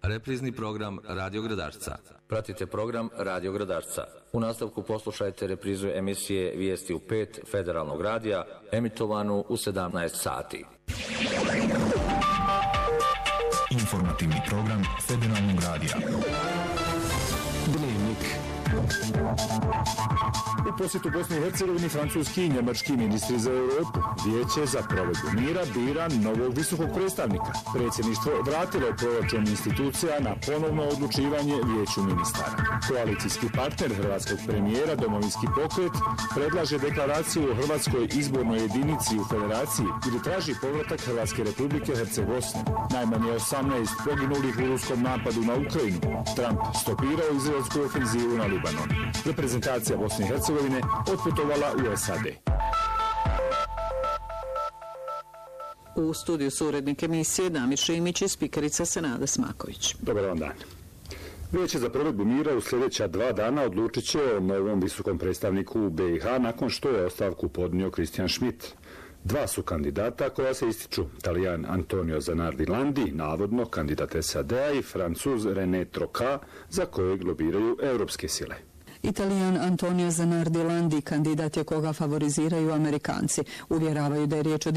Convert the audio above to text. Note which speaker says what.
Speaker 1: Reprizni program Radio Gradarca.
Speaker 2: Pratite program Radio Gradarca. U nastavku poslušajte reprizu emisije Vijesti u 5 Federalnog radija, emitovanu u 17 sati.
Speaker 3: Informativni program Federalnog radija. Dnevnik. U posjetu Bosni i Hercegovini francuski i njemački ministri za Europu. Vijeće za provedbu mira bira novog visokog predstavnika. Predsjedništvo vratilo proračun institucija na ponovno odlučivanje vijeću ministara. Koalicijski partner hrvatskog premijera Domovinski pokret predlaže deklaraciju o hrvatskoj izbornoj jedinici u federaciji ili traži povratak Hrvatske republike Herceg-Bosne. Najmanje 18 poginulih u ruskom napadu na Ukrajinu. Trump stopirao izraelsku ofenzivu na Libanon. Reprezentacija Bosne i Hercegovine otputovala u SAD.
Speaker 4: U studiju su urednik emisije Damir Šimić i spikerica Senada Smaković.
Speaker 5: Dobar vam dan. Vijeće za provedbu mira u sljedeća 2 dana odlučit će o novom visokom predstavniku u BiH nakon što je ostavku podnio Christian Schmidt. 2 su kandidata koja se ističu, Talijan Antonio Zanardi Landi, navodno kandidat SAD-a, i Francuz René Troca, za kojeg lobiraju europske sile.
Speaker 4: Italijan Antonio Zanardi Landi kandidat je koga favoriziraju Amerikanci. Uvjeravaju da je riječ o